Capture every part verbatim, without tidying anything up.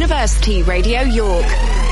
University Radio York.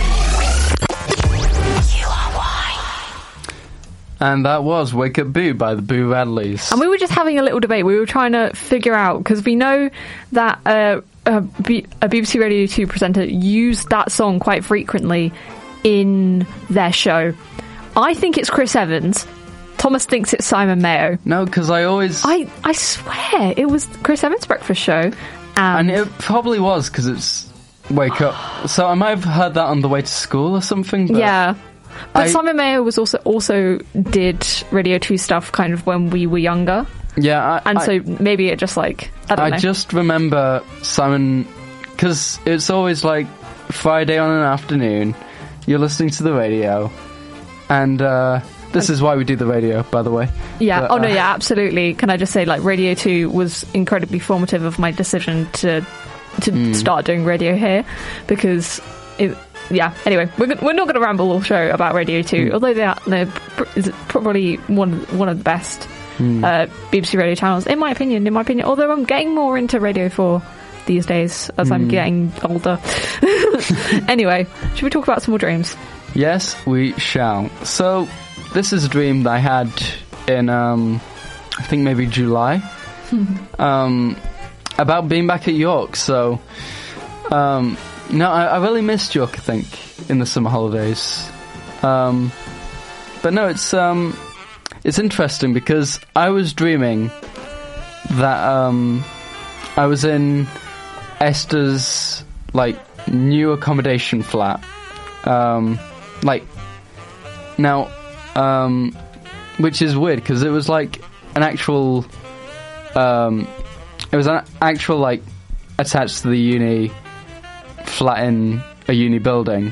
And that was Wake Up Boo by the Boo Radleys. And we were just having a little debate. We were trying to figure out, because we know that uh, a, B- a B B C Radio two presenter used that song quite frequently in their show. I think it's Chris Evans. Thomas thinks it's Simon Mayo. No, because I always... I, I swear it was Chris Evans' breakfast show. And, and it probably was, because it's Wake Up. So I might have heard that on the way to school or something. But yeah. But I, Simon Mayo was also also did Radio two stuff kind of when we were younger. Yeah. I, and I, so maybe it just like, I don't I know. I just remember Simon, because it's always like Friday on an afternoon, you're listening to the radio, and uh, this is why we do the radio, by the way. Yeah. But, oh, no, uh, yeah, absolutely. Can I just say, like, Radio two was incredibly formative of my decision to to mm. start doing radio here, because it... Yeah, anyway, we're, we're not going to ramble all show about Radio two, mm. although they are, they're pr- probably one, one of the best mm. uh, B B C radio channels, in my opinion, in my opinion, although I'm getting more into Radio four these days as mm. I'm getting older. Anyway, should we talk about some more dreams? Yes, we shall. So, this is a dream that I had in, um, I think maybe July, um, about being back at York, so... Um, No, I, I really missed York, I think, in the summer holidays. Um, but no, it's um, it's interesting because I was dreaming that um, I was in Esther's like new accommodation flat. Um, like now, um, which is weird because it was like an actual. Um, it was an actual like attached to the uni. Flat in a uni building,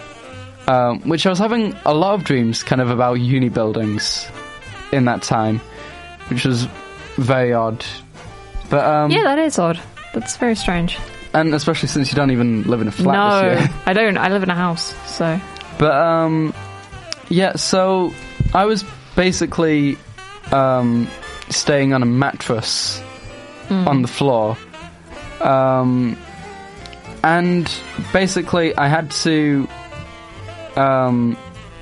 um, which I was having a lot of dreams kind of about uni buildings in that time, which was very odd. But um, yeah, that is odd. That's very strange. And especially since you don't even live in a flat no, this year. I don't. I live in a house, so... But, um, yeah, so I was basically um, staying on a mattress mm. on the floor. Um... And basically, I had to, um,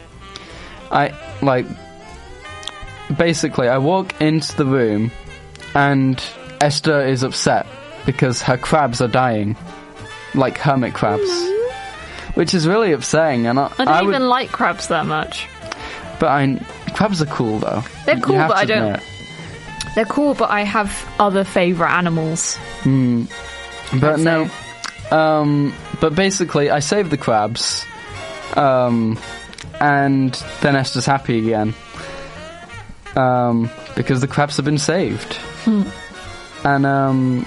I, like, basically, I walk into the room, and Esther is upset because her crabs are dying, like hermit crabs, which is really upsetting. And I, I don't I even would, like crabs that much. But I, crabs are cool, though. They're cool, but I don't... Admit. They're cool, but I have other favourite animals. Mm. But no... Um, but basically, I saved the crabs, um, and then Esther's happy again, um, because the crabs have been saved. Hmm. And, um,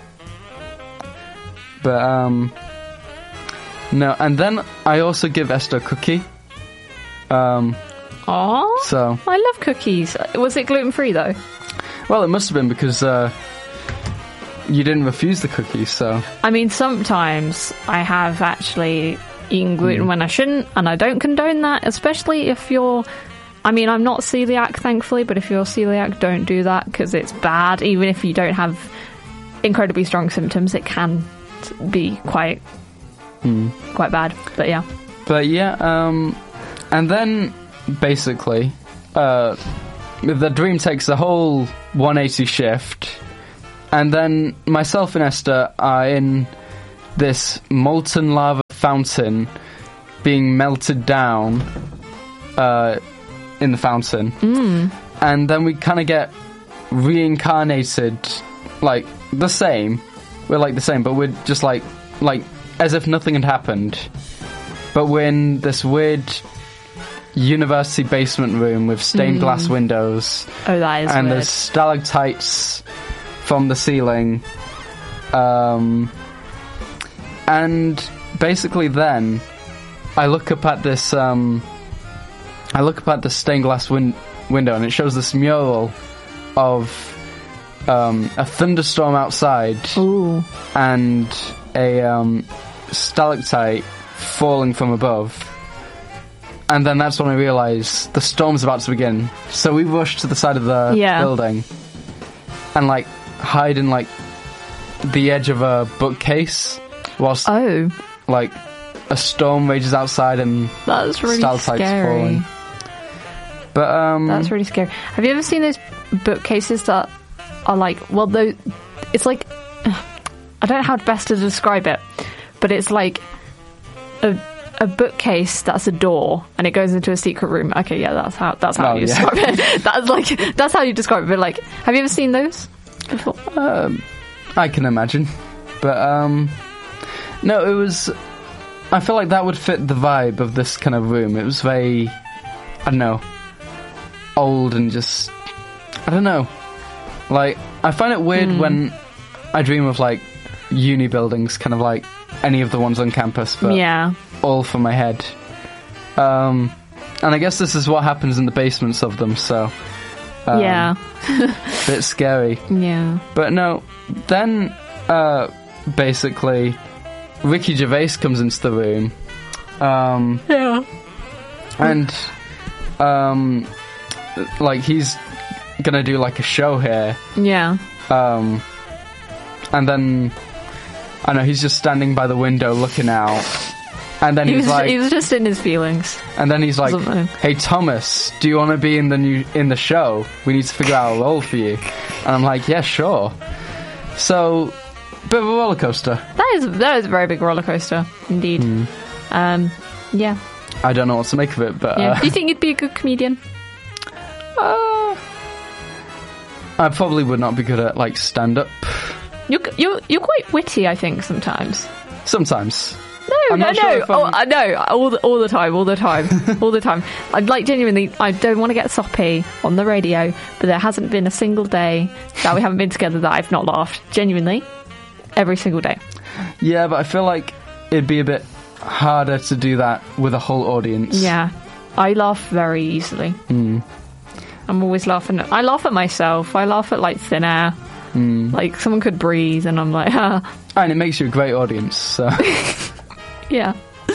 but, um, no, and then I also give Esther a cookie. Um, Aww. So. I love cookies. Was it gluten-free, though? Well, it must have been because, uh, you didn't refuse the cookies, so... I mean, sometimes I have actually eaten gluten mm. when I shouldn't, and I don't condone that, especially if you're... I mean, I'm not celiac, thankfully, but if you're celiac, don't do that, because it's bad. Even if you don't have incredibly strong symptoms, it can be quite... Mm. quite bad, but yeah. But yeah, um... and then, basically, uh... the dream takes a whole one eighty shift... And then myself and Esther are in this molten lava fountain being melted down uh, in the fountain. Mm. And then we kind of get reincarnated, like, the same. We're like the same, but we're just like, like, as if nothing had happened. But we're in this weird university basement room with stained mm. glass windows. Oh, that is And weird. there's stalactites from the ceiling, um, and basically then I look up at this um, I look up at the stained glass win- window and it shows this mural of um, a thunderstorm outside. Ooh. And a um, stalactite falling from above. And then that's when I realise the storm's about to begin. So we rush to the side of the yeah. building and like hide in like the edge of a bookcase whilst oh. like a storm rages outside and That's really stalactites scary. falling. But um, That's really scary. Have you ever seen those bookcases that are like, well, those, it's like, I don't know how best to describe it, but it's like a a bookcase that's a door and it goes into a secret room. Okay, yeah, that's how that's how Oh, you yeah. describe it. That's like that's how you describe it. But like, have you ever seen those before? Um, I can imagine, but um, no, it was. I feel like that would fit the vibe of this kind of room. It was very, I don't know, old and just, I don't know. Like, I find it weird Mm. when I dream of like uni buildings, kind of like any of the ones on campus, but Yeah, all from my head. Um, and I guess this is what happens in the basements of them. So, um, yeah, bit scary. yeah. But no, then uh, basically Ricky Gervais comes into the room, um, Yeah. and um, like he's gonna do like a show here, Yeah. um, and then I know he's just standing by the window looking out, and then He he's was like, he was just in his feelings. and then he's like, Something. "Hey Thomas, do you want to be in the new in the show? We need to figure out a role for you." And I'm like, "Yeah, sure." So, bit of a roller coaster. That is that is a very big roller coaster indeed. Hmm. Um, yeah, I don't know what to make of it, but yeah. uh, Do you think you'd be a good comedian? uh, I probably would not be good at like stand up. You're you're you're quite witty, I think, sometimes. Sometimes. No, I'm no, not no. sure if Oh, I'm- I know. All the, all the time, all the time, all the time. I'd like genuinely. I don't want to get soppy on the radio, but there hasn't been a single day that we haven't been together that I've not laughed. Genuinely, every single day. Yeah, but I feel like it'd be a bit harder to do that with a whole audience. Yeah, I laugh very easily. Mm. I'm always laughing. At, I laugh at myself. I laugh at like thin air. Mm. Like someone could breathe, and I'm like, ah, And it makes you a great audience. So, yeah,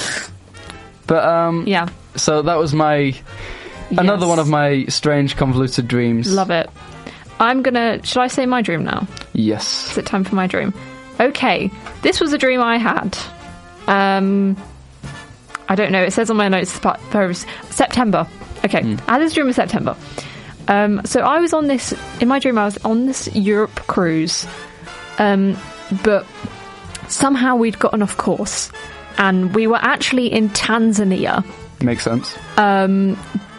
but um, yeah. so that was my another Yes. one of my strange convoluted dreams. Love it. I'm gonna. Should I say my dream now? Yes. Is it time for my dream? Okay, this was a dream I had. Um, I don't know. It says on my notes part- post September. Okay, I had this dream in September. Um, so I was on this in my dream. I was on this Europe cruise, um, but somehow we'd gotten off course, and we were actually in Tanzania. Makes sense. Um,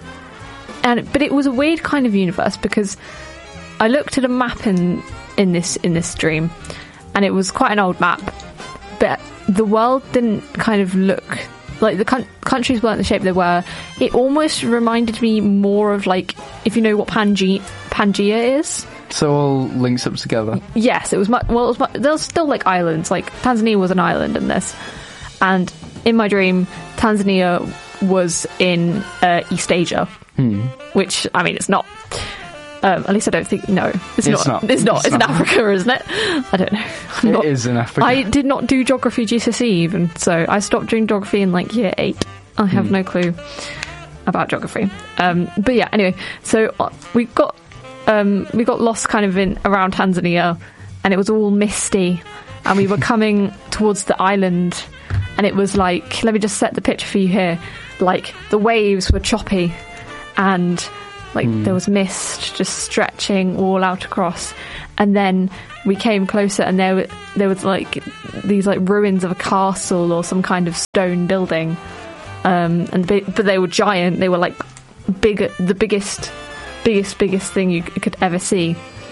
and but it was a weird kind of universe because I looked at a map in in this in this dream, and it was quite an old map, but the world didn't kind of look like the coun- countries weren't the shape they were. It almost reminded me more of like, if you know what Pangaea Pangaea is. So all links up together. Yes, it was much, well, it was mu- there was still like islands. Like Tanzania was an island in this, and in my dream, Tanzania was in uh, East Asia, Hmm. which I mean, it's not. Um, at least I don't think. No, it's, It's not. not. It's not. It's It's, in not. Africa, isn't it? I don't know. I'm It not- is in Africa. I did not do geography G C S E even, so I stopped doing geography in like year eight. I have Hmm. no clue about geography. Um, but yeah, anyway, so uh, we got um, we got lost kind of in around Tanzania, and it was all misty, and we were coming towards the island, and it was like, let me just set the picture for you here. Like the waves were choppy, and like there was mist just stretching all out across, and then we came closer, and there were, there was like these like ruins of a castle or some kind of stone building, um, and they, but they were giant. They were like big, the biggest, biggest, biggest thing you c- could ever see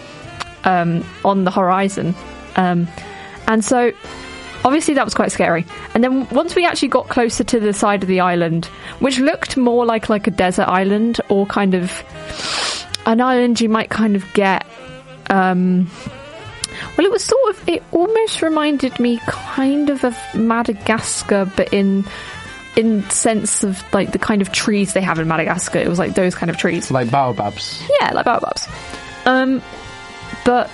um, on the horizon, um, and so. Obviously, that was quite scary. And then once we actually got closer to the side of the island, which looked more like like a desert island or kind of an island you might kind of get. Um, well, it was sort of. It almost reminded me kind of of Madagascar, but in in sense of like the kind of trees they have in Madagascar. It was like those kind of trees. Like baobabs. Yeah, like baobabs. Um, but.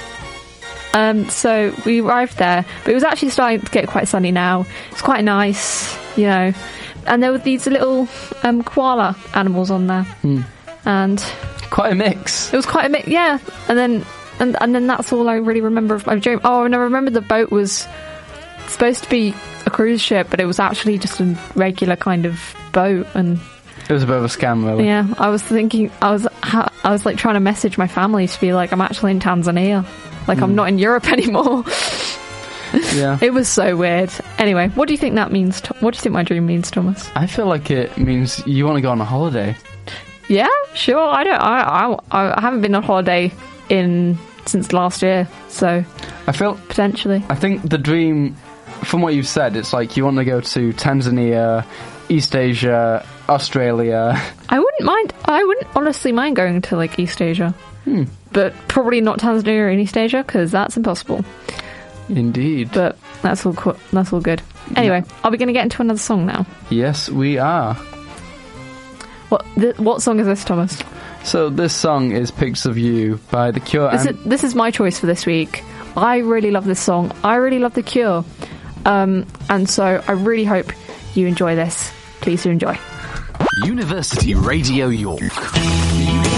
Um, so we arrived there, but it was actually starting to get quite sunny now. It's quite nice, you know. And there were these little um, koala animals on there, Hmm. and Quite a mix. it was quite a mix. Yeah, and then and and then that's all I really remember of my dream. Oh, and I remember the boat was supposed to be a cruise ship, but it was actually just a regular kind of boat. And it was a bit of a scam, really. Yeah, I was thinking, I was, I was like trying to message my family to be like, I'm actually in Tanzania, like mm. I'm not in Europe anymore. Yeah, it was so weird. Anyway, what do you think that means? What do you think my dream means, Thomas? I feel like it means you want to go on a holiday. Yeah, sure. I don't. I I, I haven't been on holiday in since last year, so I feel potentially. I think the dream, from what you've said, it's like you want to go to Tanzania, East Asia, Australia. I wouldn't mind. I wouldn't honestly mind going to like East Asia, hmm. but probably not Tanzania or East Asia because that's impossible. Indeed. But that's all. Co- that's all good. Anyway, yeah. Are we going to get into another song now? Yes, we are. What th- what song is this, Thomas? So this song is "Pics of You" by The Cure. This, and- is, this is my choice for this week. I really love this song. I really love The Cure, um, and so I really hope you enjoy this. Please do enjoy. University Radio York.